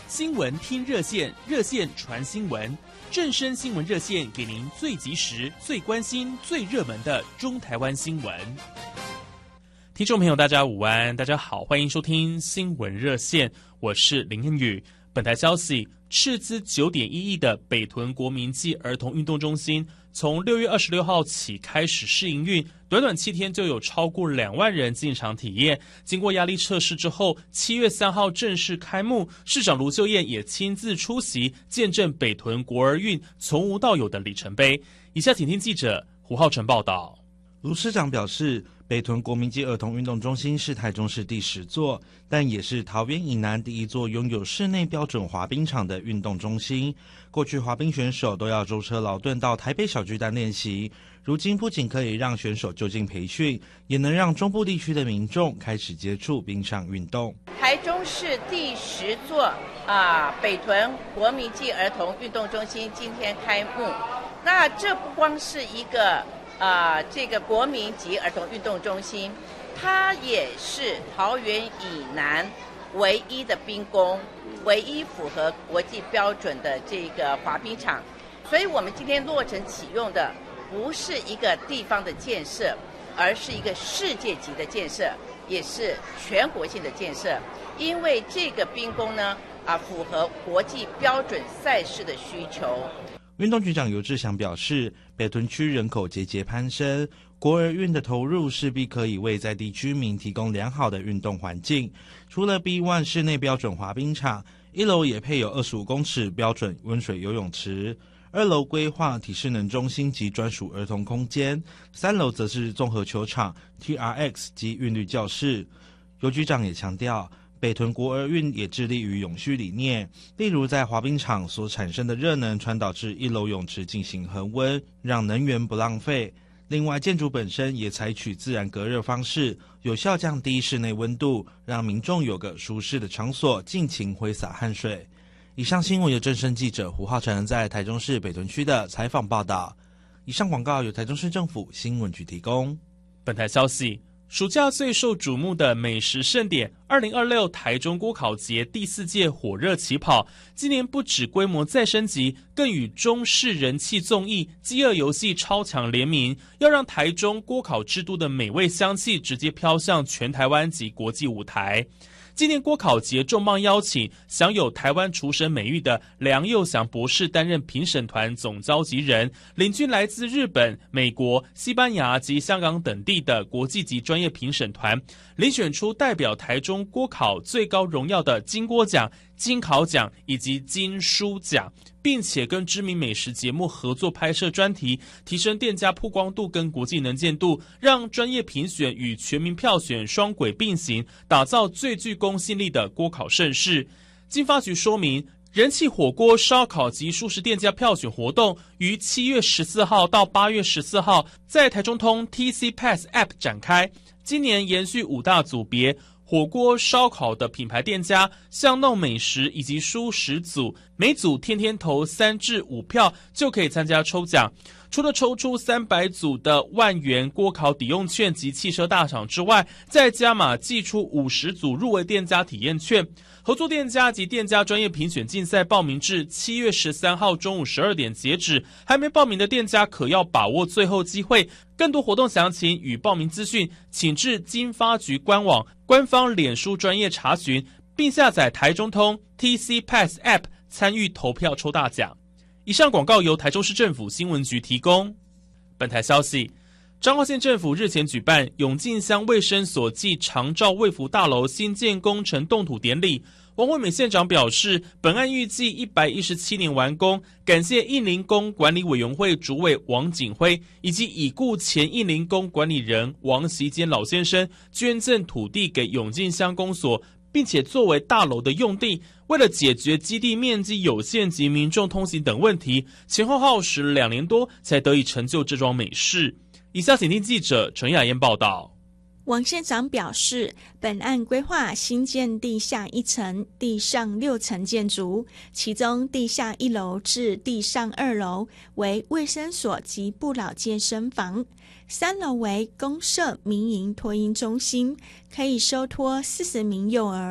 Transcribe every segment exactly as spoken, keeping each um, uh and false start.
新闻听热线，热线传新闻，正声新闻热线给您最及时、最关心、最热门的中台湾新闻。听众朋友，大家午安，大家好，欢迎收听新闻热线，我是林恩宇。本台消息，斥资九点一亿的北屯国民暨儿童运动中心，从六月二十六号起开始试营运，短短七天就有超过两万人进场体验。经过压力测试之后，七月三号正式开幕。市长卢秀燕也亲自出席，见证北屯国儿运从无到有的里程碑。以下请听记者胡浩成报道。 卢市长表示，北屯国民暨儿童运动中心是台中市第十座，但也是桃园以南第一座拥有室内标准滑冰场的运动中心。过去滑冰选手都要舟车劳顿到台北小巨蛋练习，如今不仅可以让选手就近培训，也能让中部地区的民众开始接触冰上运动。 台中市第十座啊北屯国民暨儿童运动中心今天开幕。那这不光是一个啊，这个国民级儿童运动中心，它也是桃园以南唯一的冰宫，唯一符合国际标准的这个滑冰场。所以我们今天落成启用的不是一个地方的建设，而是一个世界级的建设，也是全国性的建设。因为这个冰宫呢，啊，符合国际标准赛事的需求。 运动局长尤志祥表示，北屯区人口节节攀升，国儿运的投入势必可以为在地居民提供良好的运动环境。除了 B 一 室内标准滑冰场，一楼也配有二十五公尺标准温水游泳池，二楼规划体适能中心及专属儿童空间，三楼则是综合球场、T R X 及韵律教室。尤局长也强调，北屯国儿运也致力于永续理念，例如在滑冰场所产生的热能传导至一楼泳池进行恒温，让能源不浪费。另外，建筑本身也采取自然隔热方式，有效降低室内温度，让民众有个舒适的场所尽情挥洒汗水。以上新闻由正声记者胡浩成在台中市北屯区的采访报道。以上广告由台中市政府新闻局提供。 本台消息，暑假最受瞩目的美食盛典二零二六台中锅烤节第四届火热起跑，今年不止规模再升级，更与中视人气综艺饥饿游戏超强联名，要让台中锅烤之都的美味香气直接飘向全台湾及国际舞台。今年锅烤节重磅邀请享有台湾厨神美誉的梁佑祥博士担任评审团总召集人，领军来自日本、美国、西班牙及香港等地的国际级专业评审团，遴选出代表台中锅烤最高荣耀的金锅奖、金烤奖以及金书奖，并且跟知名美食节目合作拍摄专题，提升店家曝光度跟国际能见度，让专业评选与全民票选双轨并行，打造最具公信力的锅烤盛事。经发局说明，人气火锅、烧烤及素食店家票选活动于七月十四号到八月十四号在台中通 T C Pass App 展开。今年延续五大组别，火锅、烧烤的品牌店家、巷弄美食以及蔬食组，每组天天投三至五票就可以参加抽奖。除了抽出三百组的万元锅烤抵用券及汽车大赏之外，再加码寄出五十组入围店家体验券。合作店家及店家专业评选竞赛报名至七月十三号中午十二点截止，还没报名的店家可要把握最后机会。更多活动详情与报名资讯，请至经发局官网、官方脸书专业查询，并下载台中通 T C Pass App 参与投票抽大奖。以上广告由台中市政府新闻局提供。本台消息，彰化县政府日前举办永靖乡卫生所暨长照卫福大楼新建工程动土典礼。王惠美县长表示，本案预计一百一十七年完工，感谢应林宫管理委员会主委王景辉以及已故前应林宫管理人王习坚老先生捐赠土地给永靖乡公所，并且作为大楼的用地。为了解决基地面积有限及民众通行等问题，前后耗时两年多才得以成就这桩美事。以下请听记者陈雅燕报道。 王县长表示，本案规划新建地下一层、地上六层建筑，其中地下一楼至地上二楼为卫生所及不老健身房，三楼为公社民营托婴中心，可以收托四十名幼儿，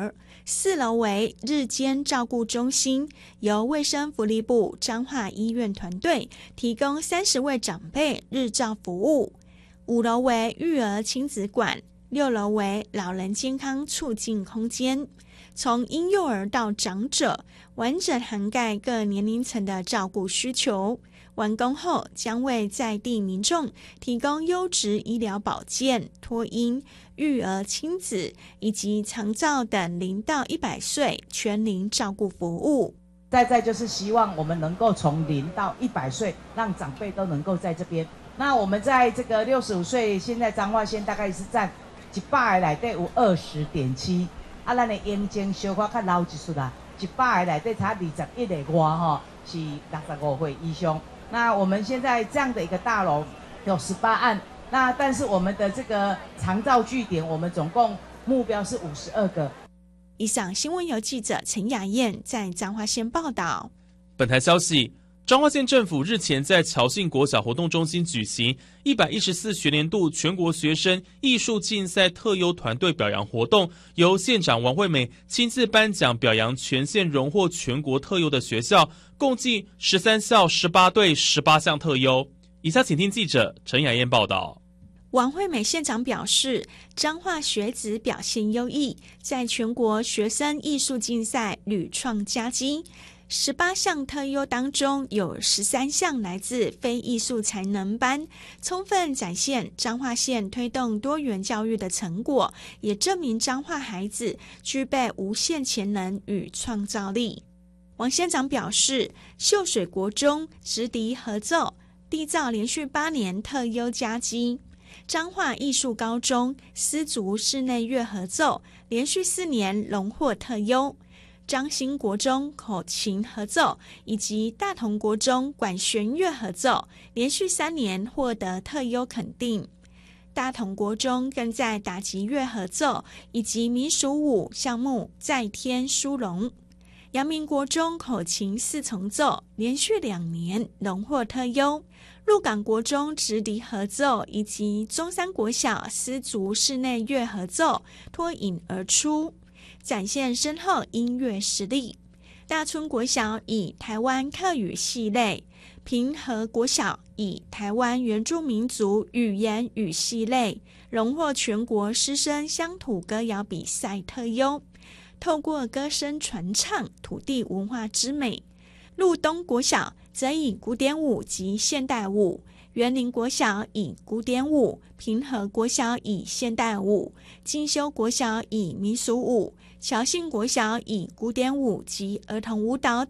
四楼为日间照顾中心，由卫生福利部彰化医院团队提供三十位长辈日照服务。五楼为育儿亲子馆，六楼为老人健康促进空间，从婴幼儿到长者，完整涵盖各年龄层的照顾需求。完工后将为在地民众提供优质医疗保健、托婴、育儿亲子以及长照等零到一百岁全龄照顾服务。 再再就是希望我们能够从零到一百岁，让长辈都能够在这边。那我们在这个六十五岁，现在彰化县大概是占一百个内底有二十点七，啊，咱的应征小可较老一chút啦，一百个内底才二十一个外吼，是六十五岁以上。那我们现在这样的一个大楼有十八案，那但是我们的这个长照据点，我们总共目标是五十二个。 以上新闻由记者陈雅燕在彰化县报道。 本台消息，彰化县政府日前在侨信国小活动中心举行一百一十四学年度全国学生艺术竞赛特优团队表扬活动，由县长王惠美亲自颁奖表扬全县荣获全国特优的学校，共计十三校十八队十八项特优。以下请听记者陈雅燕报道。 王惠美县长表示，彰化学子表现优异，在全国学生艺术竞赛屡创佳绩。十八项特优当中，有十三项来自非艺术才能班，充分展现彰化县推动多元教育的成果，也证明彰化孩子具备无限潜能与创造力。王县长表示，秀水国中直笛合奏缔造连续八年特优佳绩，彰化艺术高中丝竹室内乐合奏连续四年荣获特优，彰兴国中口琴合奏以及大同国中管弦乐合奏连续三年获得特优肯定。大同国中更在打击乐合奏以及民俗舞项目再添殊荣。阳明国中口琴四重奏连续两年荣获特优，鹿港国中直笛合奏以及中山国小丝竹室内乐合奏脱颖而出，展现深厚音乐实力。大村国小以台湾客语系类，平和国小以台湾原住民族语言与系类荣获全国师生乡土歌谣比赛特优，透过歌声传唱土地文化之美。鹿东国小则以古典舞及现代舞，园林国小以古典舞，平和国小以现代舞，进修国小以民俗舞，侨信国小以古典舞及儿童舞蹈